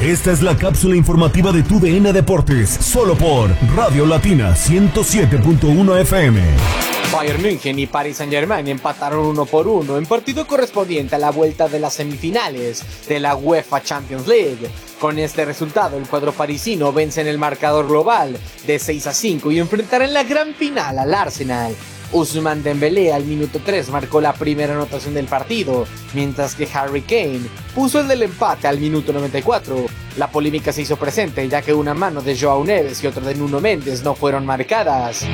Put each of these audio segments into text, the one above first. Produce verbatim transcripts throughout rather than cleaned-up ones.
Esta es la cápsula informativa de tu D N Deportes, solo por Radio Latina ciento siete punto uno F M. Bayern München y Paris Saint-Germain empataron uno por uno en partido correspondiente a la vuelta de las semifinales de la UEFA Champions League. Con este resultado, el cuadro parisino vence en el marcador global de seis a cinco y enfrentará en la gran final al Arsenal. Ousmane Dembélé al minuto tres marcó la primera anotación del partido, mientras que Harry Kane puso el del empate al minuto noventa y cuatro. La polémica se hizo presente ya que una mano de Joao Neves y otra de Nuno Mendes no fueron marcadas.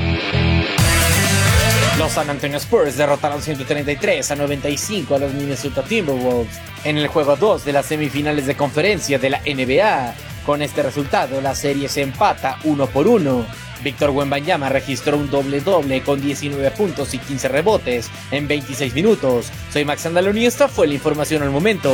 Los San Antonio Spurs derrotaron ciento treinta y tres a noventa y cinco a los Minnesota Timberwolves en el juego dos de las semifinales de conferencia de la N B A. Con este resultado, la serie se empata uno por uno. Víctor Wembanyama registró un doble-doble con diecinueve puntos y quince rebotes en veintiséis minutos. Soy Max Andaloni y esta fue la información al momento.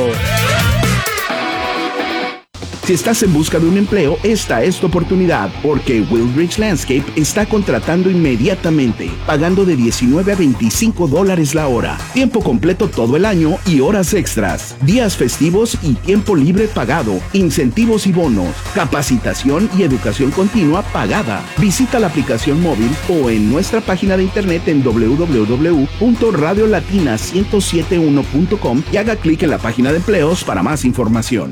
Si estás en busca de un empleo, esta es tu oportunidad, porque Wildridge Landscape está contratando inmediatamente, pagando de diecinueve a veinticinco dólares la hora, tiempo completo todo el año y horas extras, días festivos y tiempo libre pagado, incentivos y bonos, capacitación y educación continua pagada. Visita la aplicación móvil o en nuestra página de internet en doble u doble u doble u punto radio latina ciento setenta y uno punto com y haga clic en la página de empleos para más información.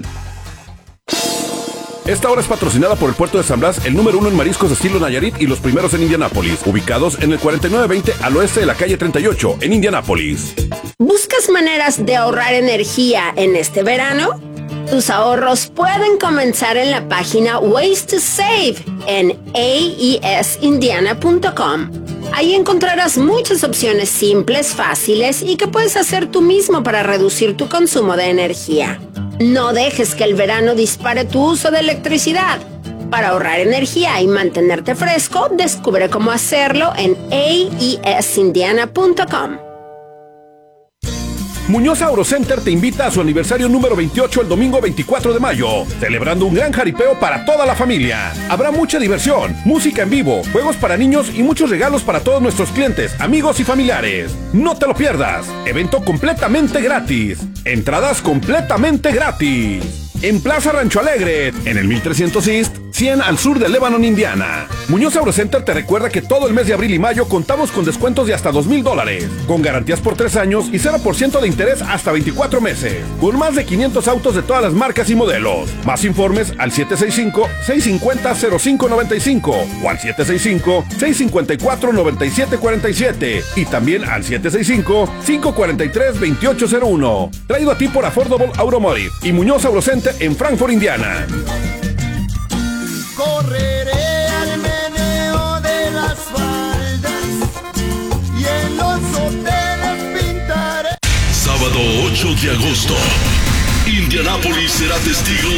Esta hora es patrocinada por el Puerto de San Blas, el número uno en mariscos estilo Nayarit y los primeros en Indianápolis, ubicados en el cuarenta y nueve veinte al oeste de la calle treinta y ocho, en Indianápolis. ¿Buscas maneras de ahorrar energía en este verano? Tus ahorros pueden comenzar en la página Ways to Save en a e s indiana punto com. Ahí encontrarás muchas opciones simples, fáciles y que puedes hacer tú mismo para reducir tu consumo de energía. No dejes que el verano dispare tu uso de electricidad. Para ahorrar energía y mantenerte fresco, descubre cómo hacerlo en a e s indiana punto com. Muñoz AuroCenter te invita a su aniversario número veintiocho el domingo veinticuatro de mayo, celebrando un gran jaripeo para toda la familia. Habrá mucha diversión, música en vivo, juegos para niños y muchos regalos para todos nuestros clientes, amigos y familiares. No te lo pierdas. Evento completamente gratis. Entradas completamente gratis. En Plaza Rancho Alegre, en el mil trescientos East, cien al sur de Lebanon, Indiana. Muñoz AuroCenter te recuerda que todo el mes de abril y mayo contamos con descuentos de hasta dos mil dólares, con garantías por tres años y cero por ciento de interés hasta veinticuatro meses, con más de quinientos autos de todas las marcas y modelos. Más informes al siete seis cinco, seis cinco cero, cero cinco nueve cinco o al siete seis cinco, seis cinco cuatro, nueve siete cuatro siete y también al siete seis cinco, cinco cuatro tres, dos ocho cero uno. Traído a ti por Affordable Automotive y Muñoz AuroCenter en Frankfort, Indiana. Correré al meneo de las faldas y en los hoteles pintaré. Sábado ocho de agosto, Indianápolis será testigo